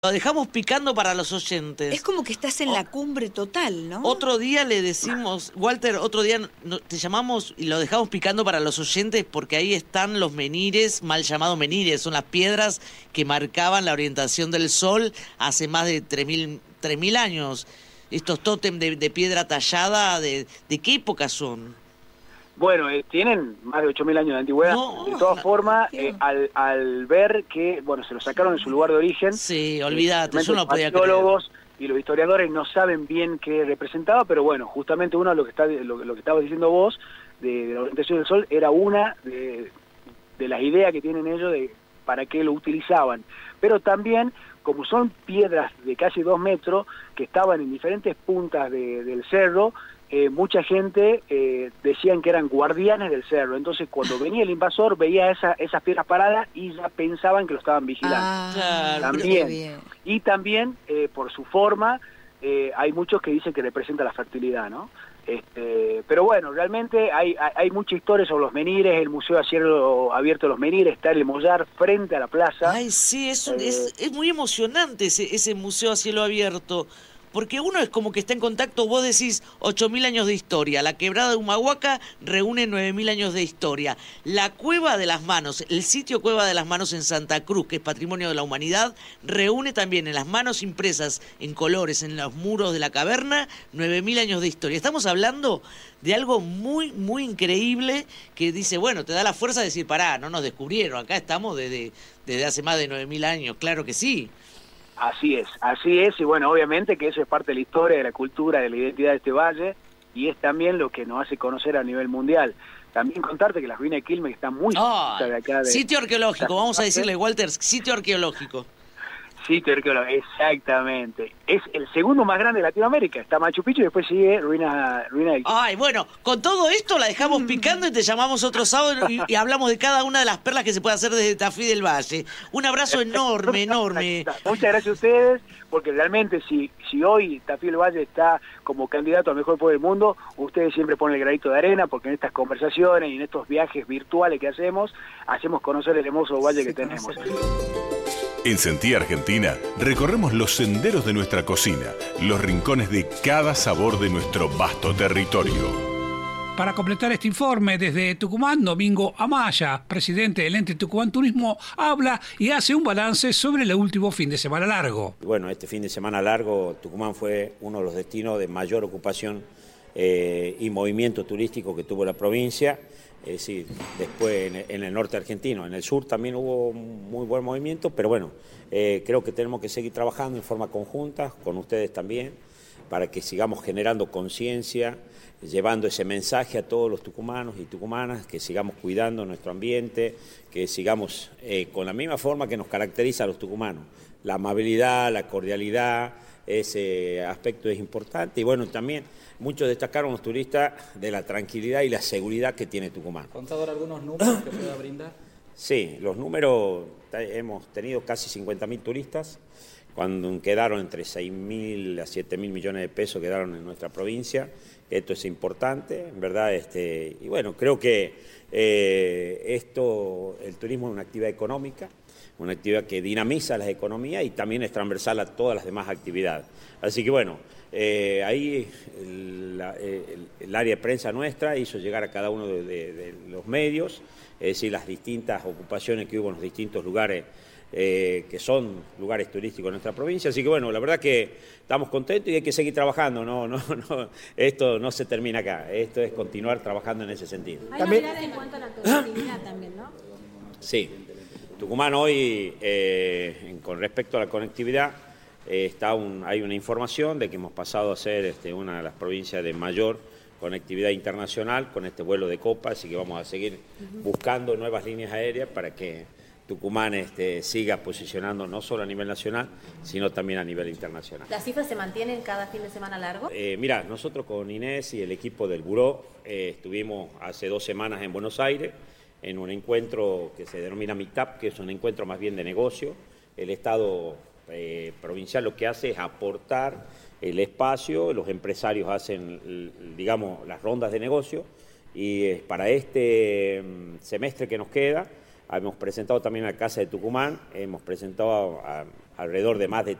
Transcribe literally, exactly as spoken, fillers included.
Lo dejamos picando para los oyentes. Es como que estás en O- la cumbre total, ¿no? Otro día le decimos, Walter, otro día no- te llamamos y lo dejamos picando para los oyentes porque ahí están los menires, mal llamados menires, son las piedras que marcaban la orientación del sol hace más de tres mil años. Estos tótem de, de piedra tallada, de, ¿de qué época son? Bueno, eh, tienen más de ocho mil años de antigüedad. No, de todas no, formas, no. eh, al, al ver que, bueno, se lo sacaron en su lugar de origen. Sí, olvídate, eh, yo no los podía creer. arqueólogos y los historiadores no saben bien qué representaba, pero bueno, justamente uno de lo que está lo, lo que estabas diciendo vos de, de la orientación del sol era una de, de las ideas que tienen ellos de para qué lo utilizaban. Pero también, como son piedras de casi dos metros que estaban en diferentes puntas de, del cerro, Eh, mucha gente eh, decían que eran guardianes del cerro. Entonces, cuando venía el invasor, veía esa, esas piedras paradas y ya pensaban que lo estaban vigilando. Ah, Claro, También. qué bien. Y también, eh, por su forma, eh, hay muchos que dicen que representa la fertilidad, ¿no? Este, pero bueno, realmente hay, hay, hay mucha historia sobre los menires. El Museo a Cielo Abierto de los Menires está en el Mollar, frente a la plaza. Ay, sí, es, un- Eh, es, es muy emocionante ese, ese museo a cielo abierto. Porque uno es como que está en contacto, vos decís ocho mil años de historia, la quebrada de Humahuaca reúne nueve mil años de historia, la Cueva de las Manos, el sitio Cueva de las Manos en Santa Cruz, que es Patrimonio de la Humanidad, reúne también en las manos impresas en colores en los muros de la caverna nueve mil años de historia. Estamos hablando de algo muy, muy increíble que dice, bueno, te da la fuerza de decir, pará, no nos descubrieron, acá estamos desde, desde hace más de nueve mil años, claro que sí. Así es, así es, y bueno, obviamente que eso es parte de la historia, de la cultura, de la identidad de este valle, y es también lo que nos hace conocer a nivel mundial. También contarte que las ruinas de Quilmes están muy Ah, cerca de acá. De, sitio arqueológico, vamos a de- decirle, Walter, sitio arqueológico. Sitio arqueológico, exactamente. Es el segundo más grande de Latinoamérica, está Machu Picchu y después sigue Ruinas ruina de Quilmes. Ay, bueno, con todo esto la dejamos picando y te llamamos otro sábado y, y hablamos de cada una de las perlas que se puede hacer desde Tafí del Valle. Un abrazo enorme, enorme. Muchas gracias a ustedes, porque realmente si, si hoy Tafí del Valle está como candidato al mejor pueblo del mundo, ustedes siempre ponen el granito de arena, porque en estas conversaciones y en estos viajes virtuales que hacemos, hacemos conocer el hermoso valle que tenemos. En Sentí Argentina recorremos los senderos de nuestra cocina, los rincones de cada sabor de nuestro vasto territorio. Para completar este informe, desde Tucumán, Domingo Amaya, presidente del ente Tucumán Turismo, habla y hace un balance sobre el último fin de semana largo. Bueno, este fin de semana largo, Tucumán fue uno de los destinos de mayor ocupación eh, y movimiento turístico que tuvo la provincia. Es decir, después en, en el norte argentino, en el sur también hubo muy buen movimiento, pero bueno, eh, creo que tenemos que seguir trabajando en forma conjunta, con ustedes también, para que sigamos generando conciencia, llevando ese mensaje a todos los tucumanos y tucumanas, que sigamos cuidando nuestro ambiente, que sigamos eh, con la misma forma que nos caracteriza a los tucumanos, la amabilidad, la cordialidad, ese aspecto es importante. Y bueno, también muchos destacaron los turistas de la tranquilidad y la seguridad que tiene Tucumán. ¿Contador algunos números que pueda brindar? Sí, los números, hemos tenido casi cincuenta mil turistas, cuando quedaron entre seis mil a siete mil millones de pesos quedaron en nuestra provincia. Esto es importante, en verdad, este, y bueno, creo que eh, esto, el turismo es una actividad económica, una actividad que dinamiza las economías y también es transversal a todas las demás actividades. Así que bueno, eh, ahí el, la, el, el área de prensa nuestra hizo llegar a cada uno de, de, de los medios, es decir, las distintas ocupaciones que hubo en los distintos lugares eh, que son lugares turísticos en nuestra provincia. Así que bueno, la verdad que estamos contentos y hay que seguir trabajando, no, no, no, esto no se termina acá, esto es continuar trabajando en ese sentido. Hay novedades en cuanto a la conectividad también, ¿no? Sí. Tucumán hoy, eh, en, con respecto a la conectividad, eh, está un, hay una información de que hemos pasado a ser este, una de las provincias de mayor conectividad internacional con este vuelo de Copa, así que vamos a seguir buscando nuevas líneas aéreas para que Tucumán este, siga posicionando no solo a nivel nacional, sino también a nivel internacional. ¿Las cifras se mantienen cada fin de semana largo? Eh, mira, nosotros con Inés y el equipo del Buró eh, estuvimos hace dos semanas en Buenos Aires, en un encuentro que se denomina Meetup, que es un encuentro más bien de negocio. El Estado eh, provincial lo que hace es aportar el espacio, los empresarios hacen, digamos, las rondas de negocio, y eh, para este mm, semestre que nos queda, hemos presentado también a la Casa de Tucumán, hemos presentado a, a alrededor de más de